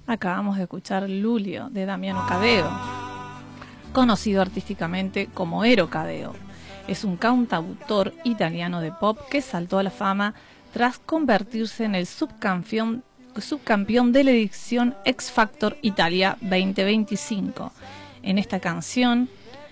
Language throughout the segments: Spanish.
Acabamos de escuchar Lulio de Damiano Cadeo, conocido artísticamente como Ero Cadeo. Es un cantautor italiano de pop que saltó a la fama tras convertirse en el subcampeón de la edición X Factor Italia 2025. En esta canción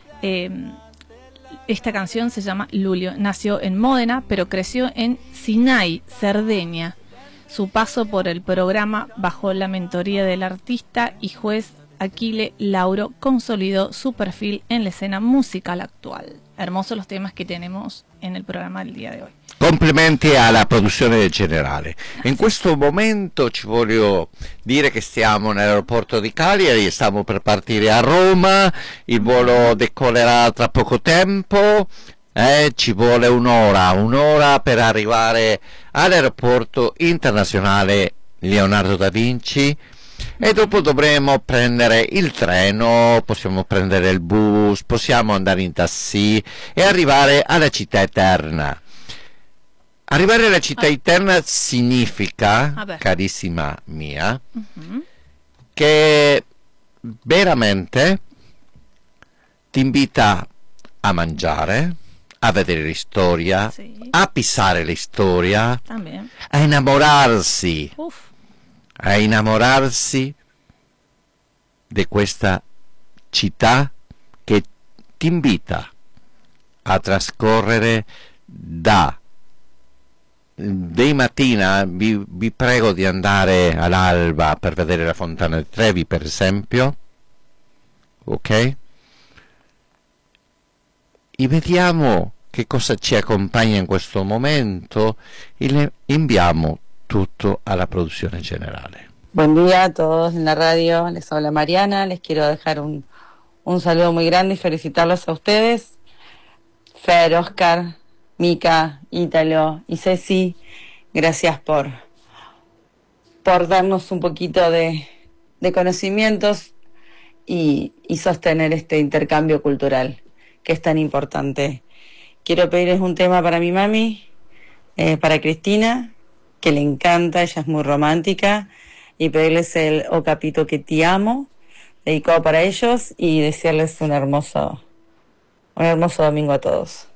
se llama Lulio. Nació en Módena, pero creció en Sinai, Cerdeña. Su paso por el programa bajo la mentoría del artista y juez Achille Lauro consolidó su perfil en la escena musical actual. Hermosos los temas che tenemos en el programma del día de hoy. Complimenti alla produzione generale. In questo momento ci voglio dire che stiamo nell'aeroporto di Cagliari, stiamo per partire a Roma, il volo decollerà tra poco tempo. Ci vuole un'ora per arrivare all'aeroporto internazionale Leonardo da Vinci e dopo dovremo prendere il treno, possiamo prendere il bus, possiamo andare in taxi e arrivare alla città eterna. Arrivare alla città eterna significa, carissima mia, che veramente ti invita a mangiare, a vedere la storia, sì, a pisare la storia, también, a innamorarsi di questa città che ti invita a trascorrere di mattina. Vi prego di andare all'alba per vedere la Fontana di Trevi, per esempio, ok? E vediamo che cosa ci accompagna in questo momento y le enviamos tutto alla producción generale. Buen día a todos en la radio, les habla Mariana, les quiero dejar un saludo muy grande y felicitarlos a ustedes, Fer, Oscar, Mica, Ítalo y Ceci. Gracias por darnos un poquito de conocimientos y sostener este intercambio cultural que es tan importante. Quiero pedirles un tema para mi mami, para Cristina, que le encanta, ella es muy romántica, y pedirles el O Capito que te amo, dedicado para ellos, y desearles un hermoso domingo a todos.